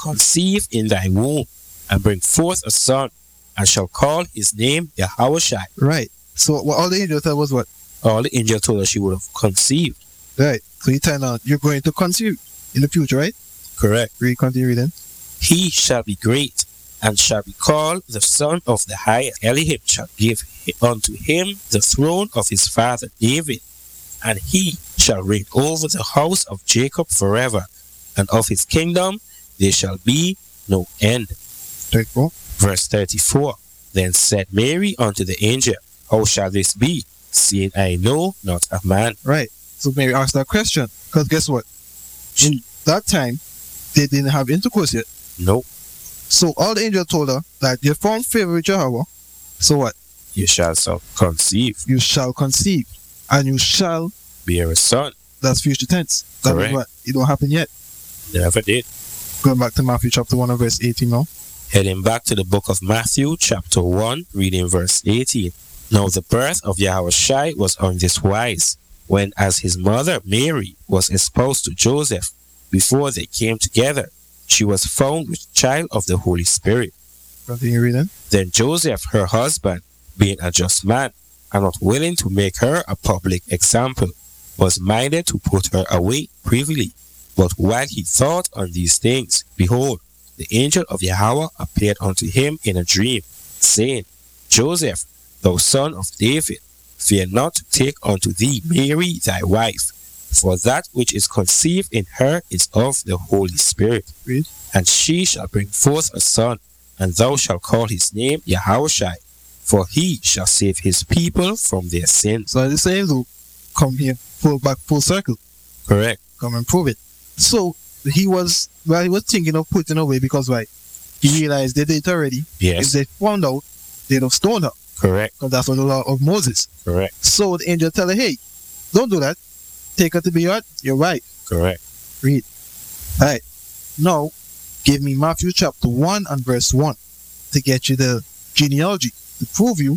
conceive in thy womb, and bring forth a son, and shall call his name Yahushai. Right. So what all the angel said was what? All the angel told her she would have conceived. Right. So you tell her you're going to conceive in the future, right? Correct. Continue reading. He shall be great, and shall be called the Son of the Highest. Elohim shall give unto him the throne of his father David, and he shall reign over the house of Jacob forever, and of his kingdom there shall be no end. 34. Verse 34. Then said Mary unto the angel, How shall this be, seeing I know not a man? Right. So Mary asked that question, because guess what? In that time, they didn't have intercourse yet. No. So all the angel told her that you found favor with Jehovah. So what? You shall conceive. You shall conceive, and you shall Bear a son. That's future tense. That means Correct. what? It don't happen yet. Never did. Going back to Matthew chapter 1 and verse 18 now. Heading back to the book of Matthew chapter 1, reading verse 18. Now the birth of Yahushai was on this wise, when as his mother Mary was espoused to Joseph, before they came together, she was found with child of the Holy Spirit. Continue reading. Then Joseph, her husband, being a just man, and not willing to make her a public example, was minded to put her away privily. But while he thought on these things, behold, the angel of Yahweh appeared unto him in a dream, saying, Joseph, thou son of David, fear not to take unto thee Mary thy wife, for that which is conceived in her is of the Holy Spirit. Read. And she shall bring forth a son, and thou shalt call his name Yahushai, for he shall save his people from their sins. So the same though, come here, full circle. Correct. Come and prove it. So he was thinking of putting away because why? He realized they did it already. Yes. If they found out, they'd have stoned her. Correct. Because that's what the law of Moses. Correct. So the angel tell her, hey, don't do that. Take her to be your wife. Correct. Read. Alright. Now, give me Matthew chapter 1 and verse 1 to get you the genealogy, to prove to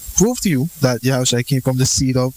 you that Yahushua came from the seed of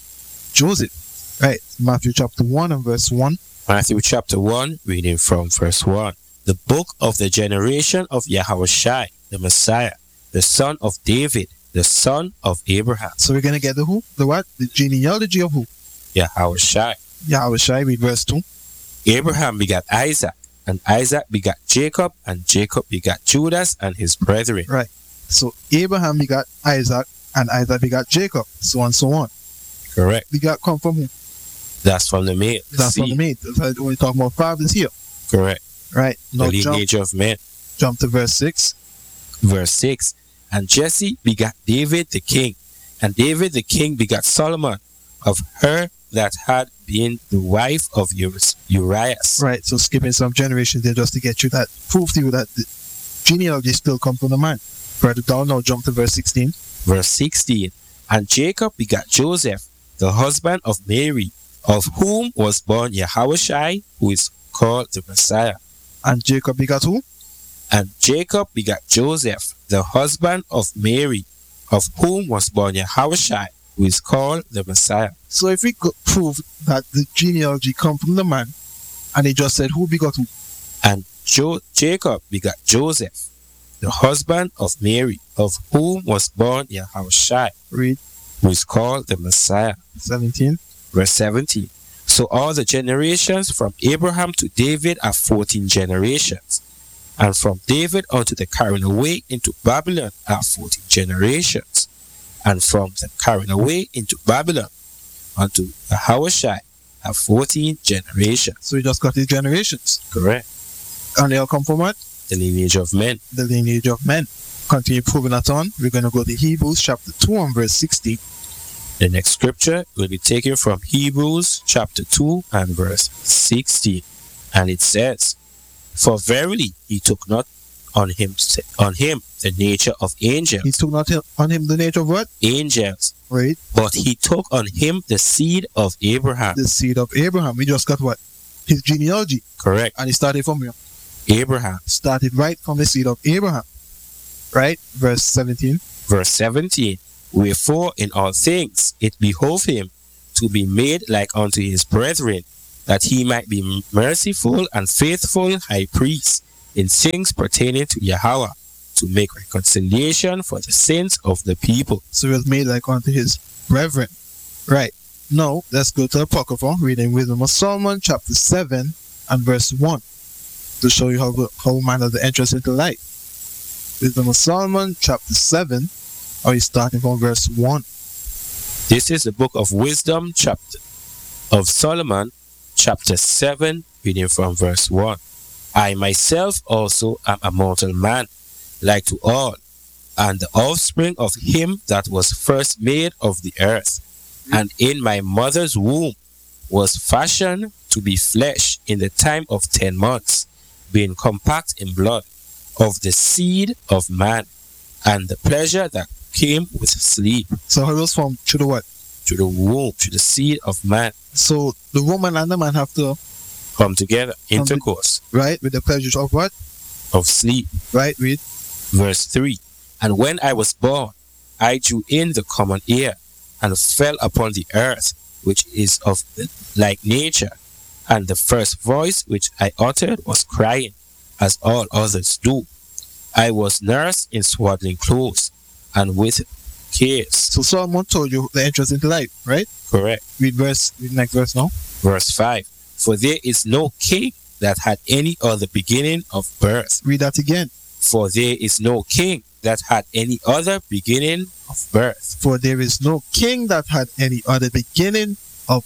Joseph. Right. Matthew chapter 1 and verse 1. Matthew chapter 1, reading from verse 1. The book of the generation of Yahushai, the Messiah, the son of David, the son of Abraham. So we're going to get the who? The what? The genealogy of who? Yahushai. Yahushua, read verse 2. Abraham begat Isaac, and Isaac begat Jacob, and Jacob begat Judas and his brethren. Right. So Abraham begat Isaac, and Isaac begat Jacob, so on, so on. Correct. Begat come from who? That's from the male. That's from the maid. When we talk about fathers here. Correct. Right. Now The lineage of men. jump to verse 6. Verse 6. And Jesse begat David the king, and David the king begat Solomon, of her that had been the wife of Urias. Right. So skipping some generations there just to get you that, prove to you that the genealogy still come from the man. Further down now, jump to verse 16. Verse 16. And Jacob begat Joseph, the husband of Mary, of whom was born Yahushai, who is called the Messiah. And Jacob begat who? And Jacob begat Joseph, the husband of Mary, of whom was born Yahushai, who is called the Messiah. So if we could prove that the genealogy come from the man, and he just said who begot who? And Jacob begat Joseph, the husband of Mary, of whom was born Yahushai, Read. who is called the Messiah. 17. Verse 17. So all the generations from Abraham to David are 14 generations. And from David unto the carrying away into Babylon are 14 generations. And from the carrying away into Babylon unto Yahushai are 14 generations. So we just got these generations. Correct. And they all come from what? The lineage of men. The lineage of men. Continue proving that on. We're going to go to Hebrews chapter 2 and verse 16. The next scripture will be taken from Hebrews chapter 2 and verse 16. And it says, For verily he took not on him the nature of angels. He took not on him the nature of what? Angels. Right. But he took on him the seed of Abraham. The seed of Abraham. We just got what? His genealogy. Correct. And he started from here. Abraham. Started right from the seed of Abraham. Right? Verse 17. Verse 17. Wherefore in all things it behoved him to be made like unto his brethren, that he might be merciful and faithful high priest, in things pertaining to Yahweh, to make reconciliation for the sins of the people. So he was made like unto his brethren. Right. Now, let's go to Apocrypha, reading Wisdom of Solomon, chapter 7 and verse 1, to show you how man has the entrance into light. Wisdom of Solomon, chapter 7, or he's starting from verse 1. This is the book of Wisdom, chapter of Solomon, chapter 7, reading from verse 1. I myself also am a mortal man, like to all, and the offspring of him that was first made of the earth, and in my mother's womb was fashioned to be flesh in the time of 10 months, being compact in blood, of the seed of man, and the pleasure that came with sleep. So he was from to the what? To the womb, to the seed of man. So the woman and the man have to come together, intercourse. Right, with the pleasures of what? Of sleep. Right, read. Verse 3. And when I was born, I drew in the common air, and fell upon the earth, which is of like nature. And the first voice which I uttered was crying, as all others do. I was nursed in swaddling clothes, and with cares. So Solomon told you the entrance into light, right? Correct. Read next verse now. Verse 5. For there is no king that had any other beginning of birth. Read that again. For there is no king that had any other beginning of birth. For there is no king that had any other beginning of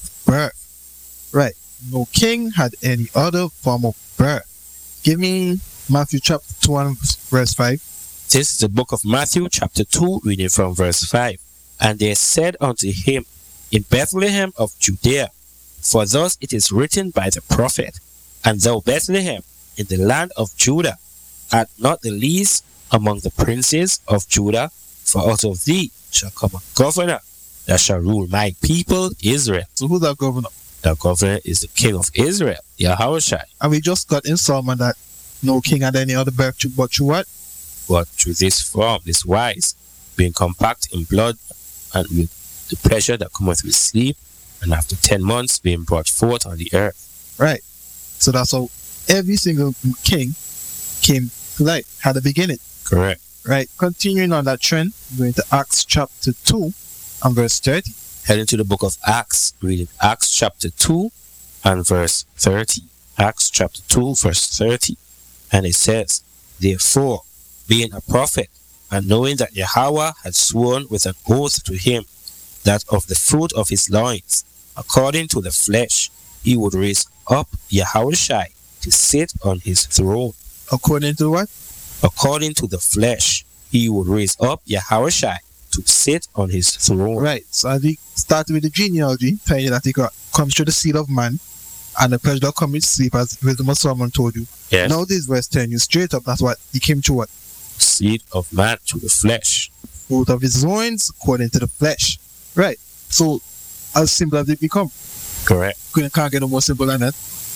birth. Right. No king had any other form of birth. Give me Matthew chapter 2 and verse 5. This is the book of Matthew chapter 2, reading from verse 5. And they said unto him, in Bethlehem of Judea, for thus it is written by the prophet, and thou Bethlehem, in the land of Judah, art not the least among the princes of Judah, for out of thee shall come a governor that shall rule my people Israel. So who's that governor? The governor is the king of Israel, Yahushua. And we just got in Solomon that no king had any other birth but through what? But through this form, this wise, being compact in blood, and with the pleasure that cometh with sleep, and after 10 months being brought forth on the earth. Right. So that's how every single king came to light, had a beginning. Correct. Right. Continuing on that trend, going to Acts chapter 2 and verse 30. Heading to the book of Acts, reading Acts chapter 2 and verse 30. Acts chapter 2 verse 30. And it says, therefore, being a prophet, and knowing that Yahweh had sworn with an oath to him, that of the fruit of his loins, according to the flesh, he would raise up Yahushua to sit on his throne. According to what? According to the flesh, he would raise up Yahushua to sit on his throne. Right. So as we started with the genealogy, telling you that he comes through the seed of man, and the pleasure that comes with sleep, as Wisdom of Solomon told you. Yes. Now this verse telling you straight up, that's what he came to what? Seed of man to the flesh. Fruit of his loins, according to the flesh. Right. So, as simple as it become. Correct. Can't get no more simple than that.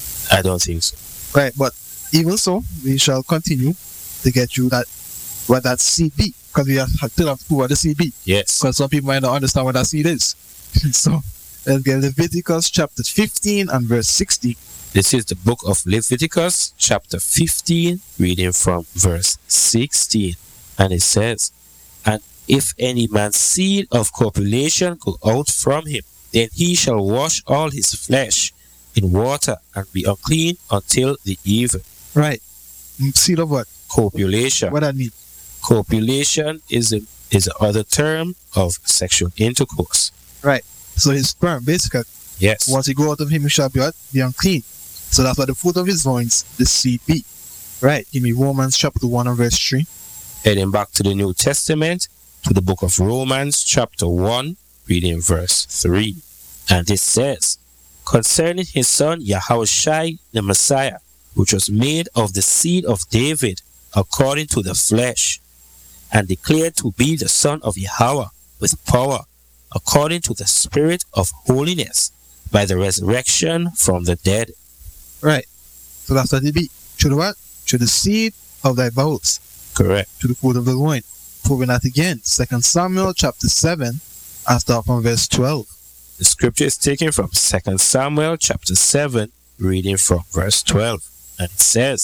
I don't think so. Right. But even so, we shall continue to get you that what that seed be, because we still have to prove what the seed be. Yes. Because some people might not understand what that seed is. So, let's get Leviticus chapter 15 and verse 60. This is the book of Leviticus chapter 15, reading from verse 16. And it says, and if any man's seed of copulation go out from him, then he shall wash all his flesh in water and be unclean until the even. Right. Seed of what? Copulation. What that mean? Copulation is another term of sexual intercourse. Right. So his sperm, basically. Yes. Once he go out of him, he shall be what? Be unclean. So that's what the fruit of his loins, the seed be. Right. Give me Romans chapter 1 and verse 3. Heading back to the New Testament, to the book of Romans chapter 1, reading verse 3. And it says, concerning his son Yahushua the Messiah, which was made of the seed of David according to the flesh, and declared to be the Son of Yahweh with power, according to the Spirit of holiness, by the resurrection from the dead. Right. So that's what it be. Through the what? Through the seed of thy bowels. Correct. To the fruit of the loin. Proving that again. 2 Samuel chapter 7, and start from verse 12. The scripture is taken from 2 Samuel chapter 7, reading from verse 12. And it says,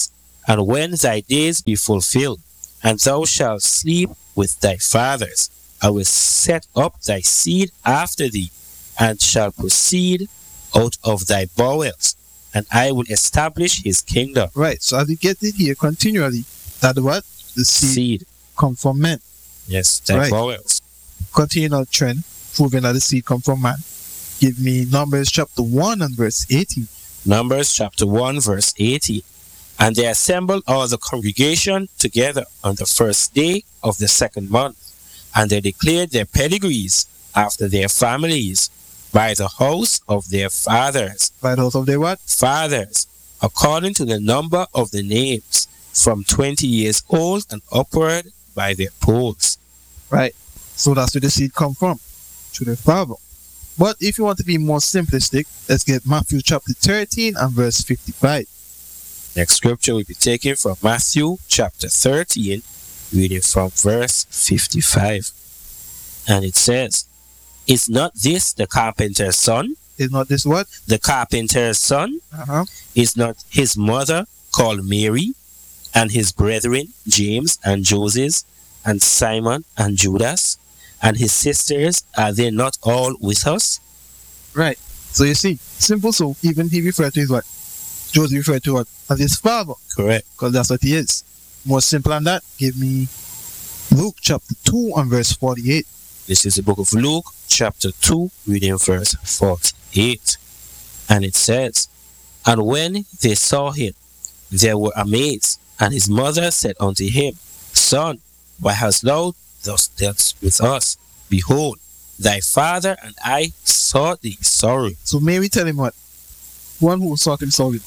And when thy days be fulfilled, and thou shalt sleep with thy fathers, I will set up thy seed after thee, and shall proceed out of thy bowels, and I will establish his kingdom. Right. So as you get it here continually, that what? The seed come from men. Yes, thy Right. bowels. Continual trend, proving that the seed come from man. Give me Numbers chapter 1 and verse 18. Numbers chapter 1 verse 18. And they assembled all the congregation together on the first day of the second month, and they declared their pedigrees after their families by the house of their fathers. By the house of their what? Fathers, according to the number of the names, from 20 years old and upward by their polls. Right. So that's where the seed come from, to the father. But if you want to be more simplistic, let's get Matthew chapter 13 and verse 55. Next scripture will be taken from Matthew chapter 13, reading from verse 55. And it says, Is not this the carpenter's son? Is not this what? The carpenter's son? Uh-huh. Is not his mother called Mary, and his brethren James and Joseph, and Simon and Judas, and his sisters, are they not all with us? Right. So you see, simple. So even he referred to his what? Joseph referred to what? As his father. Correct. Because that's what he is. More simple than that, give me Luke chapter 2 and verse 48. This is the book of Luke, chapter 2, reading verse 48. And it says, And when they saw him, they were amazed. And his mother said unto him, Son, why hast thou thus dealt with us? Behold, thy father and I sought thee sorrowing. So Mary tell him what? One who sought him sorrowing.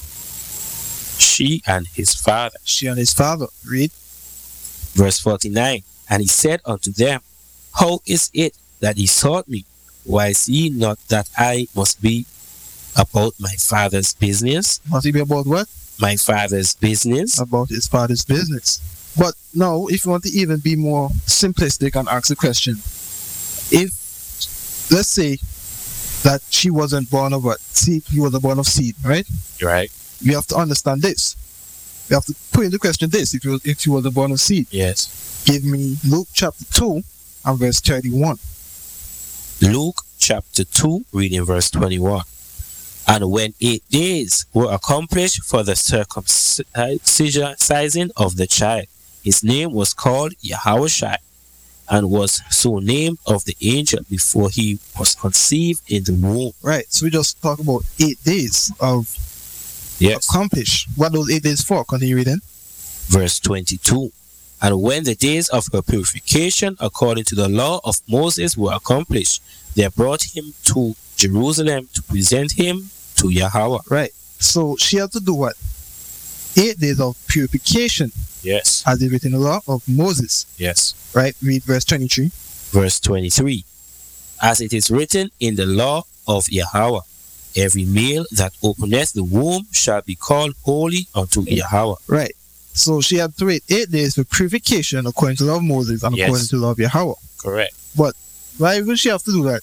She and his father. She and his father. Read. Verse 49. And he said unto them, How is it that ye sought me? Wise ye not that I must be about my father's business? Must he be about what? My father's business? About his father's business. But now, if you want to even be more simplistic and ask the question, if, let's say, that she wasn't born of what? Seed, he was born of seed, right? Right. We have to understand this. We have to put in the question this, if he was born of seed. Yes. Give me Luke chapter 2 and verse 31. Luke chapter 2, reading verse 21. And when 8 days were accomplished for the circumcision of the child, his name was called Yahushua, and was so named of the angel before he was conceived in the womb. Right, so we just talk about 8 days of accomplish. What those 8 days for? Continue reading. Verse 22. And when the days of her purification according to the law of Moses were accomplished, they brought him to Jerusalem to present him to Yahweh. Right, so she had to do what? 8 days of purification. Yes. As is written in the law of Moses. Yes. Right, read verse 23. Verse 23. As it is written in the law of Yahweh, every male that openeth the womb shall be called holy unto Yahweh. Right. So she had to wait 8 days for purification according to the law of Moses and according to the law of Yahweh. Correct. But why would she have to do that?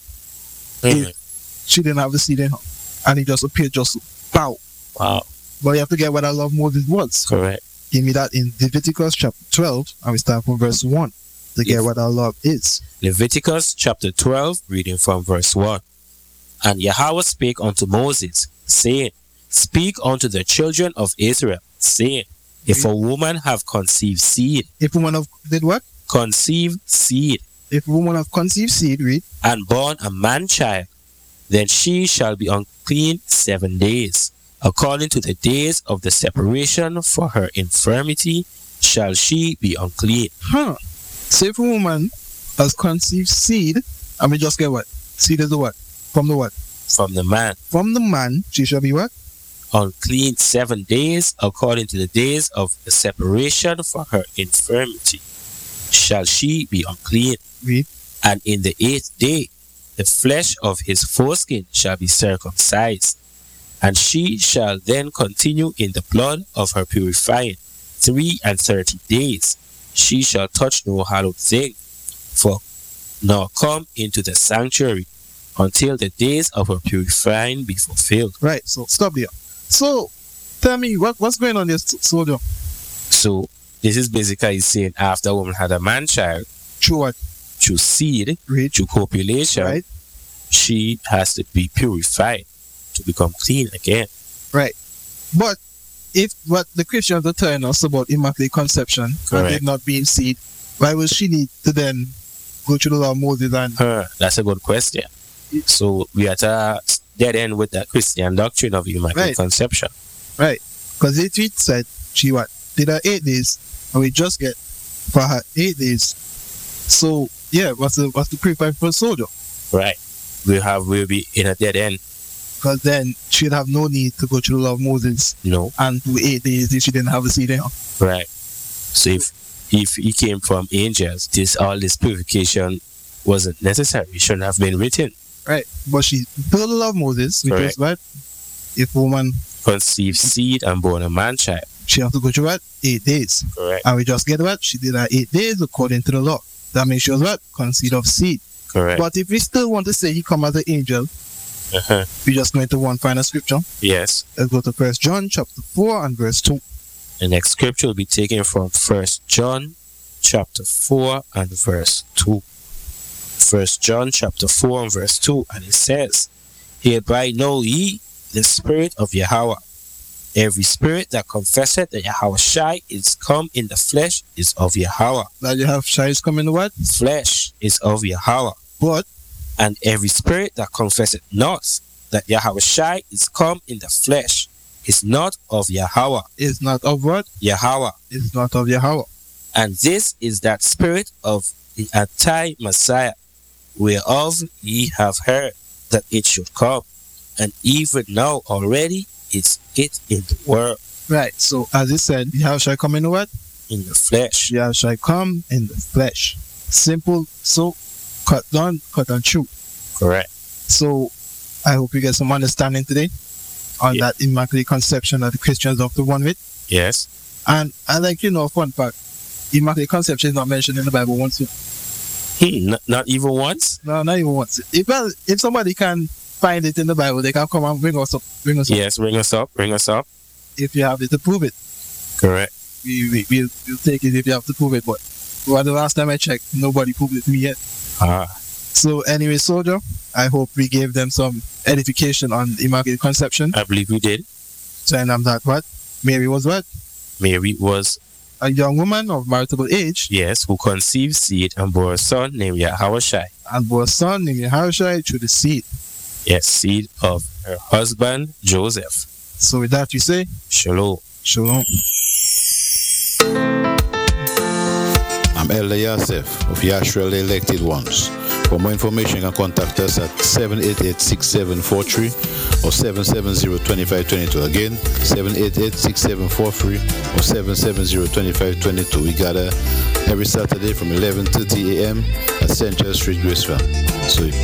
If she didn't have the seed in her. And he just appeared just pow. Wow. But you have to get what the law of Moses was. Correct. Give me that in Leviticus chapter 12, and we start from verse 1 to get what our love is. Leviticus chapter 12, reading from verse 1. And Yahweh spake unto Moses, saying, Speak unto the children of Israel, saying, If a woman have conceived seed. If a woman have did what? Conceived seed. If a woman have conceived seed, read. And born a man child, then she shall be unclean 7 days. According to the days of the separation for her infirmity, shall she be unclean. So if a woman has conceived seed, and we just get what? Seed is the what? From the what? From the man. From the man, she shall be what? Unclean 7 days, according to the days of the separation for her infirmity, shall she be unclean. Read. And in the 8th day, the flesh of his foreskin shall be circumcised, and she shall then continue in the blood of her purifying 33 days. She shall touch no hallowed thing, nor come into the sanctuary until the days of her purifying be fulfilled. Right, so stop there. So, tell me, what's going on here, soldier? So this is basically saying after a woman had a man child, True what? through seed, Read. through copulation, Right? she has to be purified to become clean again. Right. But if what the Christians are telling us about immaculate conception and Correct. it not being seed, why will she need to then go through the law of Moses and That's a good question. So we are at a dead end with that Christian doctrine of immaculate Right. conception. right? Because the tweet said she what did her 8 days and we just get for her 8 days. So yeah, what's the purified for a soldier? Right. We'll be in a dead end. Because then she'd have no need to go through the law of Moses No. and do 8 days if she didn't have a seed in her. Right. So if he came from angels, all this purification wasn't necessary. It shouldn't have been written. Right. But she built the law of Moses, which Correct. is what? If woman Conceived seed and born a man child. she have to go through what? 8 days. Correct. And we just get what? She did her 8 days according to the law. That means she was what? Conceived of seed. Correct. But if we still want to say he come as an angel, Uh-huh. we just go into one final scripture. Yes. Let's go to 1 John chapter 4 and verse 2. The next scripture will be taken from 1 John chapter 4 and verse 2. 1 John chapter 4 and verse 2, and it says, Hereby know ye the spirit of Yahweh. Every spirit that confesseth that Yahweh Shai is come in the flesh is of Yahweh. That you have shines coming to what? Flesh is of Yahweh. But And every spirit that confesseth not that Yahweh Shai is come in the flesh is not of Yahweh. is not of what? Yahweh. Is not of Yahweh. And this is that spirit of the anti-Messiah, whereof ye have heard that it should come, and even now already is it in the world, Right. So as it said, Yahweh shall come in the what? in the flesh. Yahweh shall come in the flesh. Simple. So cut down, cut and true. Correct. So I hope you get some understanding today on Yeah. that immaculate conception that the Christians of the one with. Yes. And I like, fun fact, immaculate conception is not mentioned in the Bible once. Not even once? No, not even once. If somebody can find it in the Bible, they can come and bring us up. Yes, bring us up. If you have it to prove it. Correct. We'll take it if you have to prove it. But the last time I checked, nobody proved it to me yet. So anyway, soldier, I hope we gave them some edification on immaculate conception. I believe we did. Telling them that what? Mary was what? Mary was, A young woman of marriageable age yes, who conceived seed and bore a son named Yahweh Shai. and bore a son named Yahushua through the seed. Yes, seed of her husband Joseph. So with that we say, Shalom. Shalom. I'm Elder Yasef of Yashrael Elected Ones. For more information, you can contact us at 788-6743 or 770-2522. Again, 788-6743 or 770-2522. We gather every Saturday from 11:30 a.m. at Central Street, Graceville. So